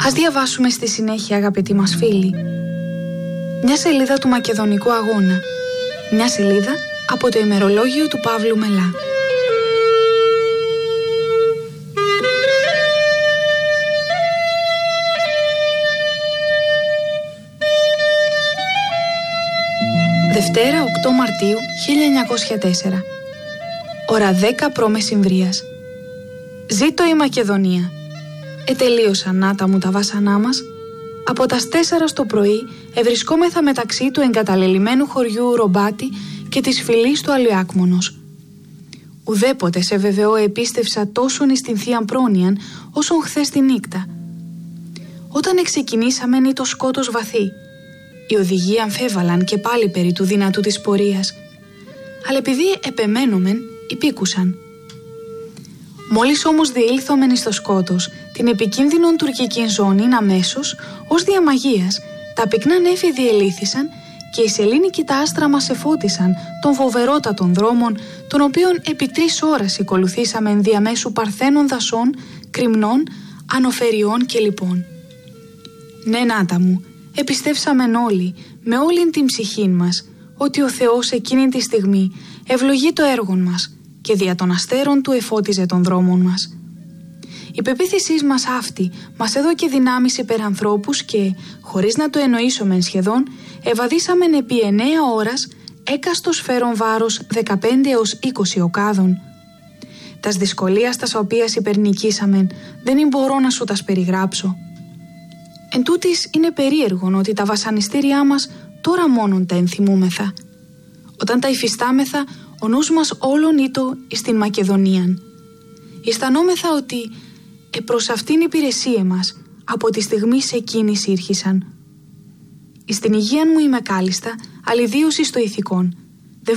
Ας διαβάσουμε στη συνέχεια, αγαπητοί μας φίλοι, μια σελίδα του Μακεδονικού Αγώνα, μια σελίδα από το ημερολόγιο του Παύλου Μελά. Δευτέρα 8 Μαρτίου 1904. Ώρα 10 π.Μ. Ζήτω η Μακεδονία. Ετελείωσαν νάτα μου τα βάσανά μας. Από τας 4 το πρωί ευρισκόμεθα μεταξύ του εγκαταλελειμμένου χωριού Ρομπάτη και της φυλής του Αλιάκμονος. Ουδέποτε σε βεβαιώ επίστευσα τόσον εις την Θείαν Πρόνοιαν όσον χθες τη νύκτα. Όταν εξεκινήσαμε είναι το σκότος βαθύ. Οι οδηγοί αμφέβαλαν και πάλι περί του δυνατού της πορείας, αλλά επειδή επεμένομεν υπήκουσαν. Μόλις όμως διήλθομεν εις το σκότος, την επικίνδυνον τουρκικήν ζώνην αμέσως, ως διαμαγείας, τα πυκνά νέφη διελήθησαν και οι σελήνικοι τα άστρα μας εφώτισαν των φοβερότατων δρόμων, των οποίων επί 3 ώρες ακολουθήσαμε διαμέσου παρθένων δασών, κρυμνών, ανοφεριών και λοιπών. Ναι, νάτα μου, επιστεύσαμεν όλοι, με όλην την ψυχήν μας, ότι ο Θεός εκείνη τη στιγμή ευλογεί το έργο μας και δια των αστέρων του εφώτιζε των δρόμων μας. Η πεποίθησή μας αυτή μας έδωκε δυνάμεις υπερανθρώπους και, χωρίς να το εννοήσομεν σχεδόν, ευαδίσαμεν επί 9 ώρας έκαστος φέρον βάρος 15 έως 20 οκάδων. Τας δυσκολίας τας οποίας υπερνικήσαμεν δεν μπορώ να σου τας περιγράψω. Εν τούτης είναι περίεργον ότι τα βασανιστήριά μας τώρα μόνον τα ενθυμούμεθα. Όταν τα υφιστάμεθα, ο νους μας όλον ήτο εις την Μακεδονίαν. Αισθανόμεθα ότι προς αυτήν υπηρεσία μας από τη στιγμή σε εκείνης ήρχισαν. Εις την υγείαν μου είμαι κάλλιστα, αλλ' ιδίως εις το ηθικόν.